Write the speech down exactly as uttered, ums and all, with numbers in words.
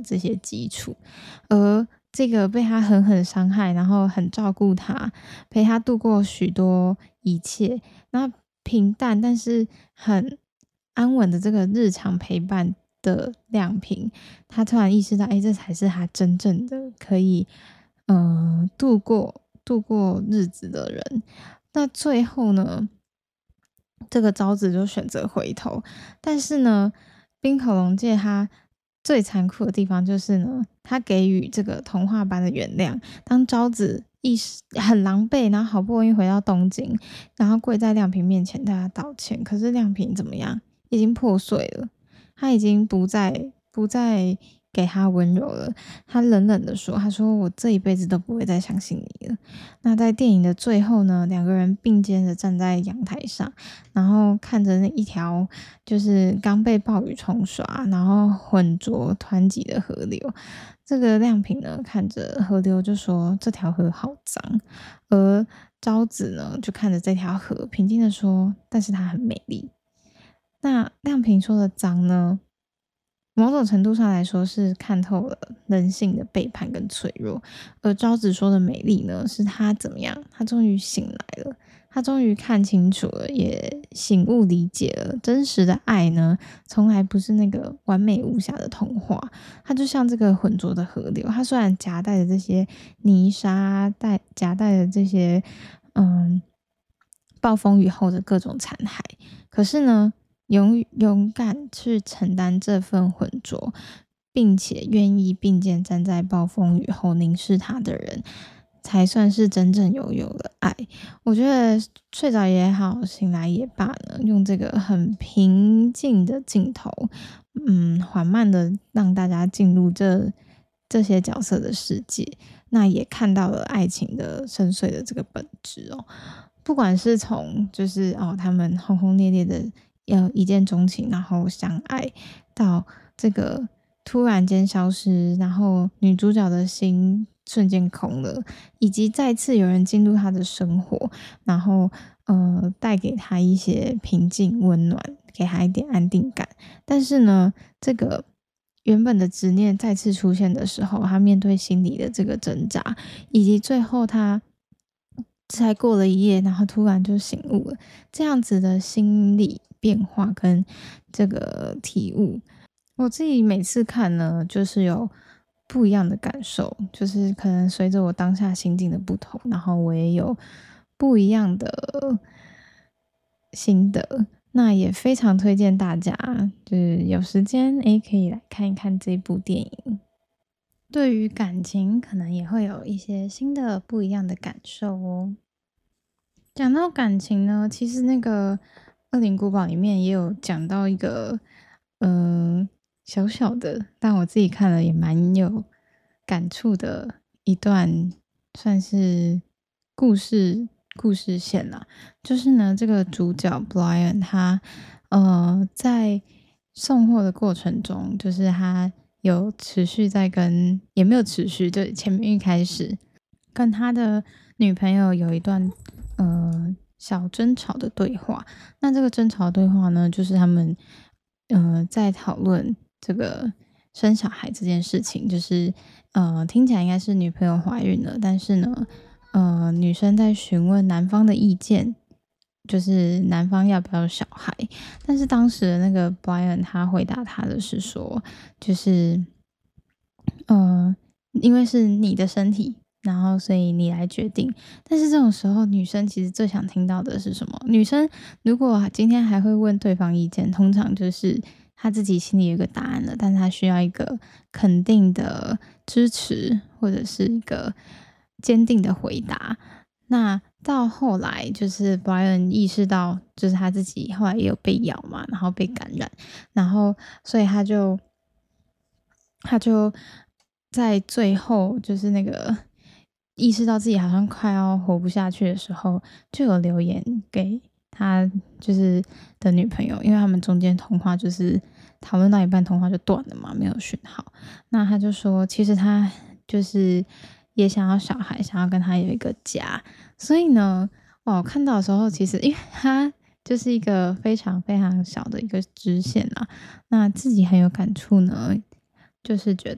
这些基础。而这个被他狠狠伤害，然后很照顾他，陪他度过许多一切，那平淡但是很安稳的这个日常陪伴的亮平，他突然意识到，哎，这才是他真正的可以，呃，度过度过日子的人。那最后呢，这个昭子就选择回头，但是呢，冰口龙介他最残酷的地方就是呢，他给予这个童话般的原谅。当昭子意识很狼狈，然后好不容易回到东京，然后跪在亮平面前对他道歉，可是亮平怎么样？已经破碎了，他已经不再不再给他温柔了。他冷冷的说：“他说我这一辈子都不会再相信你了。”那在电影的最后呢，两个人并肩的站在阳台上，然后看着那一条就是刚被暴雨冲刷，然后浑浊湍急的河流。这个亮平呢，看着河流就说：“这条河好脏。”而昭子呢，就看着这条河，平静的说：“但是它很美丽。”那亮平说的脏呢，某种程度上来说是看透了人性的背叛跟脆弱，而昭子说的美丽呢，是她怎么样？她终于醒来了，她终于看清楚了，也醒悟理解了，真实的爱呢，从来不是那个完美无瑕的童话。它就像这个浑浊的河流，它虽然夹带着这些泥沙，带夹带着这些嗯暴风雨后的各种残骸，可是呢，勇勇敢去承担这份浑浊，并且愿意并肩站在暴风雨后凝视他的人，才算是真正拥有了爱。我觉得睡着也好，醒来也罢呢，用这个很平静的镜头，嗯，缓慢的让大家进入这这些角色的世界，那也看到了爱情的深邃的这个本质哦。不管是从就是哦，他们轰轰烈烈的要一见钟情，然后相爱，到这个突然间消失，然后女主角的心瞬间空了，以及再次有人进入她的生活，然后呃带给她一些平静温暖，给她一点安定感。但是呢，这个原本的执念再次出现的时候，她面对心理的这个挣扎，以及最后她才过了一夜，然后突然就醒悟了，这样子的心理变化跟这个体悟，我自己每次看呢，就是有不一样的感受，就是可能随着我当下心境的不同，然后我也有不一样的心得。那也非常推荐大家，就是有时间诶，可以来看一看这部电影。对于感情，可能也会有一些新的不一样的感受哦。讲到感情呢，其实那个《恶灵古堡》里面也有讲到一个，嗯、小小的，但我自己看了也蛮有感触的一段，算是故事故事线啦。就是呢，这个主角 Brian 他，呃，在送货的过程中，就是他有持续在跟，也没有持续，就前面一开始跟他的女朋友有一段呃小争吵的对话。那这个争吵的对话呢，就是他们呃在讨论这个生小孩这件事情，就是呃听起来应该是女朋友怀孕了，但是呢，呃女生在询问男方的意见。就是男方要不要小孩，但是当时的那个 Brian 他回答他的是说，就是呃，因为是你的身体，然后所以你来决定。但是这种时候，女生其实最想听到的是什么？女生如果今天还会问对方意见，通常就是她自己心里有一个答案了，但她需要一个肯定的支持，或者是一个坚定的回答。那到后来，就是 Brian 意识到，就是他自己后来也有被咬嘛，然后被感染，然后所以他就他就在最后，就是那个意识到自己好像快要活不下去的时候，就有留言给他就是的女朋友，因为他们中间通话就是讨论到一半，通话就断了嘛，没有讯号。那他就说，其实他就是也想要小孩，想要跟他有一个家。所以呢，哇，我看到的时候，其实因为他就是一个非常非常小的一个支线啦，那自己很有感触呢，就是觉